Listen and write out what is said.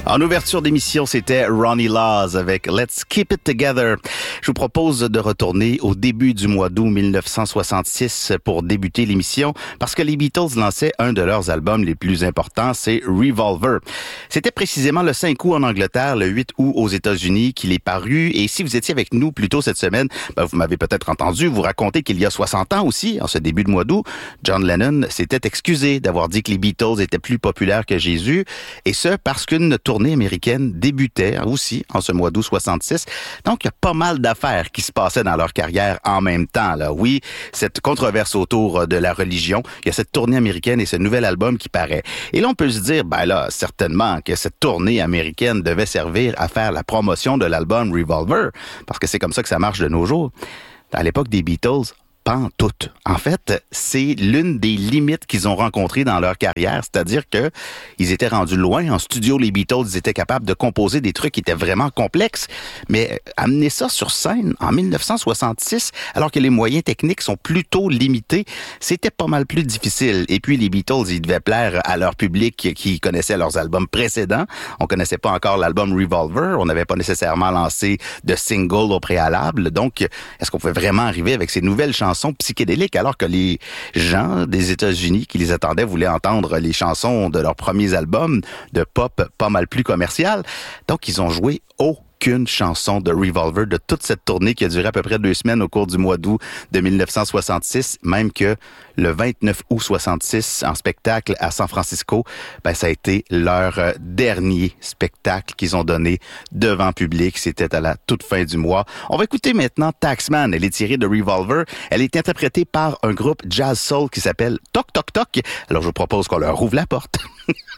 En ouverture d'émission, c'était Ronnie Laws avec Let's Keep It Together. Je vous propose de retourner au début du mois d'août 1966 pour débuter l'émission parce que les Beatles lançaient un de leurs albums les plus importants, c'est Revolver. C'était précisément le 5 août en Angleterre, le 8 août aux États-Unis qu'il est paru. Et si vous étiez avec nous plus tôt cette semaine, vous m'avez peut-être entendu vous raconter qu'il y a 60 ans aussi, en ce début de mois d'août, John Lennon s'était excusé d'avoir dit que les Beatles étaient plus populaires que Jésus, et ce parce qu'une tournée américaine débutait aussi en ce mois d'août 66. Donc, il y a pas mal d'affaires qui se passaient dans leur carrière en même temps. Là. Oui, cette controverse autour de la religion, il y a cette tournée américaine et ce nouvel album qui paraît. Et là, on peut se dire, certainement que cette tournée américaine devait servir à faire la promotion de l'album Revolver, parce que c'est comme ça que ça marche de nos jours. À l'époque des Beatles, pas en tout. En fait, c'est l'une des limites qu'ils ont rencontrées dans leur carrière, c'est-à-dire que ils étaient rendus loin. En studio, les Beatles, ils étaient capables de composer des trucs qui étaient vraiment complexes, mais amener ça sur scène en 1966, alors que les moyens techniques sont plutôt limités, c'était pas mal plus difficile. Et puis, les Beatles, ils devaient plaire à leur public qui connaissait leurs albums précédents. On connaissait pas encore l'album Revolver, on n'avait pas nécessairement lancé de single au préalable. Donc, est-ce qu'on pouvait vraiment arriver avec ces nouvelles chansons psychédéliques alors que les gens des États-Unis qui les attendaient voulaient entendre les chansons de leurs premiers albums de pop pas mal plus commerciales? Donc, ils ont joué aucune chanson de Revolver de toute cette tournée qui a duré à peu près 2 semaines au cours du mois d'août de 1966, même que le 29 août 66, en spectacle à San Francisco, ça a été leur dernier spectacle qu'ils ont donné devant public. C'était à la toute fin du mois. On va écouter maintenant Taxman. Elle est tirée de Revolver. Elle est interprétée par un groupe jazz soul qui s'appelle Toc Toc Toc. Alors, je vous propose qu'on leur ouvre la porte.